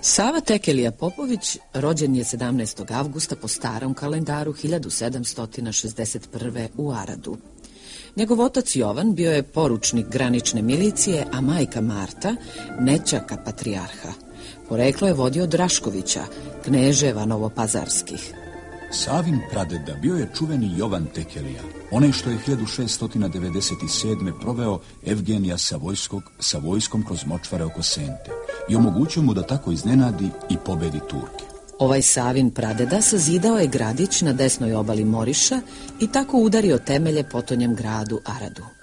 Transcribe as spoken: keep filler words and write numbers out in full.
Sava Tekelija Popović rođen je sedamnaestog avgusta po starom kalendaru hiljadu sedamsto šezdeset prve. u Aradu. Njegov otac Jovan bio je poručnik granične milicije, a majka Marta nećaka patrijarha. Poreklo je vodio od Raškovića, kneževa novopazarskih. Savin pradeda bio je čuveni Jovan Tekelija, onaj što je hiljadu šeststo devedeset sedme. proveo Evgenija Savojskog sa vojskom kroz močvare oko Sente i omogućio mu da tako iznenadi i pobedi Turke. Ovaj Savin pradeda sazidao je gradić na desnoj obali Moriša i tako udario temelje potonjem gradu Aradu.